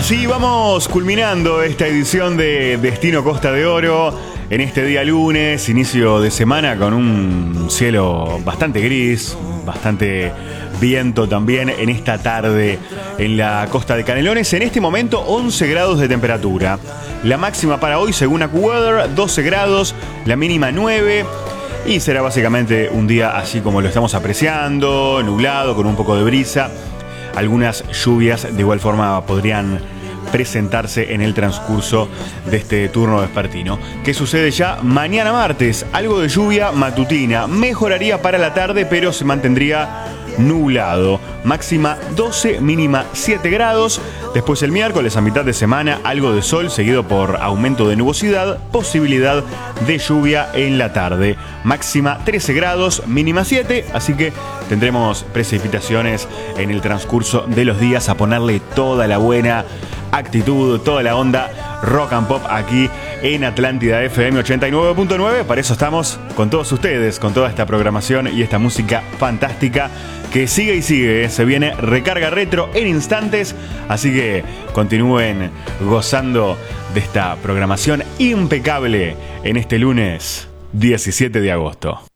Así vamos culminando esta edición de Destino Costa de Oro en este día lunes, inicio de semana con un cielo bastante gris, bastante viento también en esta tarde en la costa de Canelones. En este momento 11 grados de temperatura. La máxima para hoy según AccuWeather 12 grados, la mínima 9. Y será básicamente un día así como lo estamos apreciando, nublado, con un poco de brisa. Algunas lluvias de igual forma podrían presentarse en el transcurso de este turno vespertino. ¿Qué sucede ya? Mañana martes, algo de lluvia matutina. Mejoraría para la tarde, pero se mantendría nublado. Máxima 12, mínima 7 grados. Después el miércoles, a mitad de semana, algo de sol seguido por aumento de nubosidad. Posibilidad de lluvia en la tarde. Máxima 13 grados, mínima 7. Así que tendremos precipitaciones en el transcurso de los días. A ponerle toda la buena actitud, toda la onda rock and pop aquí en Atlántida FM 89.9. Para eso estamos con todos ustedes, con toda esta programación y esta música fantástica que sigue y sigue. Se viene recarga retro en instantes, así que continúen gozando de esta programación impecable en este lunes 17 de agosto.